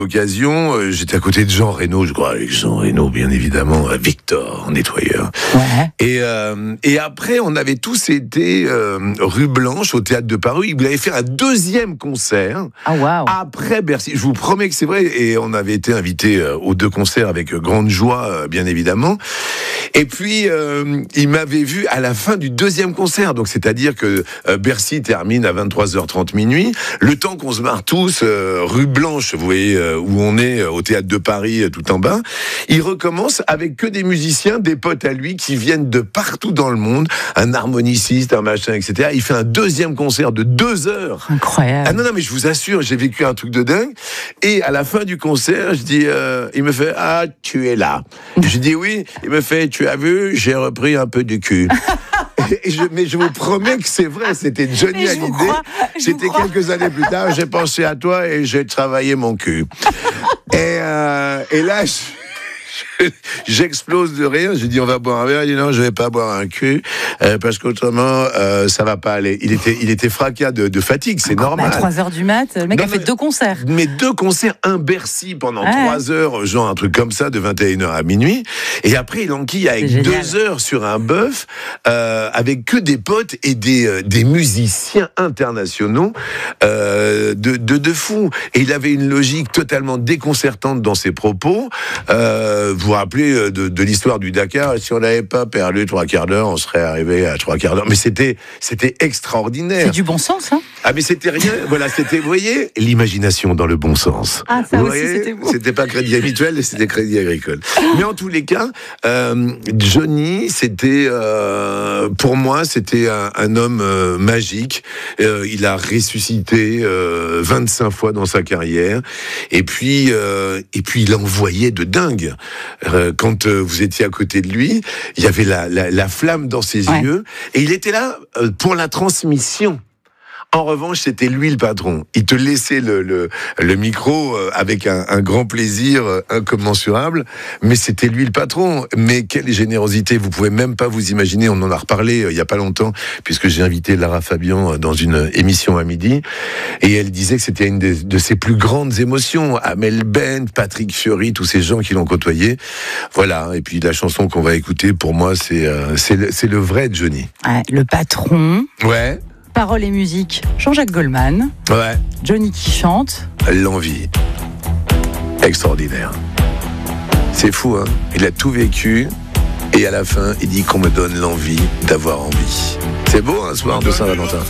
Occasion, j'étais à côté de Jean Reno, je crois, avec Jean Reno, bien évidemment, Victor, nettoyeur. Ouais. Et après, on avait tous été rue Blanche, au Théâtre de Paris. Il avait fait un deuxième concert. Ah, waouh. Après Bercy. Je vous promets que c'est vrai. Et on avait été invités aux deux concerts avec grande joie, bien évidemment. Et puis, il m'avait vu à la fin du deuxième concert. Donc, c'est-à-dire que Bercy termine à 23h30 minuit. Le temps qu'on se marre tous, rue Blanche, vous voyez, où on est au Théâtre de Paris, tout en bas. Il recommence avec que des musiciens, des potes à lui qui viennent de partout dans le monde. Un harmoniciste, un machin, etc. Il fait un deuxième concert de 2 heures. Incroyable. Ah non, mais je vous assure, j'ai vécu un truc de dingue. Et à la fin du concert, je dis, il me fait, ah, tu es là. Je dis oui. Il me fait, tu as vu, j'ai repris un peu du cul. Mais je vous promets que c'est vrai, c'était Johnny Hallyday. C'était quelques années plus tard, j'ai pensé à toi et j'ai travaillé mon cul. Et là, j'explose de rire. J'ai dit, on va boire un verre. Il dit, non, je vais pas boire un cul, parce qu'autrement, ça va pas aller. Il était fracas de fatigue, c'est normal. À 3h du mat, le mec a fait 2 concerts. Mais 2 concerts, un Bercy pendant 3 heures, genre un truc comme ça, de 21h à minuit. Et après, il enquille avec 2 heures sur un bœuf, avec que des potes et des musiciens internationaux, de fous. Et il avait une logique totalement déconcertante dans ses propos. Vous vous rappelez de l'histoire du Dakar, si on n'avait pas perdu 3 quarts d'heure, on serait arrivé à 3 quarts d'heure. Mais c'était extraordinaire. C'est du bon sens, hein. Ah, mais c'était rien. Voilà, c'était, vous voyez, l'imagination dans le bon sens. Ah, ça vous aussi, voyez, c'était beau. C'était pas Crédit Mutuel, c'était Crédit Agricole. Mais en tous les cas, Johnny, c'était, pour moi, c'était un homme magique. Il a ressuscité 25 fois dans sa carrière. Et puis il envoyait de dingue. Quand vous étiez à côté de lui, il y avait la flamme dans ses yeux. Et il était là pour la transmission. En revanche, c'était lui le patron. Il te laissait le micro avec un grand plaisir incommensurable, mais c'était lui le patron. Mais quelle générosité, vous pouvez même pas vous imaginer. On en a reparlé il y a pas longtemps, puisque j'ai invité Lara Fabian dans une émission à midi, et elle disait que c'était une de ses plus grandes émotions. Amel Bent, Patrick Fiori, tous ces gens qui l'ont côtoyé. Voilà. Et puis la chanson qu'on va écouter, pour moi, c'est le vrai Johnny. Ouais, le patron. Ouais. Paroles et musique, Jean-Jacques Goldman. Ouais. Johnny qui chante. L'envie. Extraordinaire. C'est fou, hein. Il a tout vécu, et à la fin, il dit qu'on me donne l'envie d'avoir envie. C'est beau, un soir de Saint-Valentin.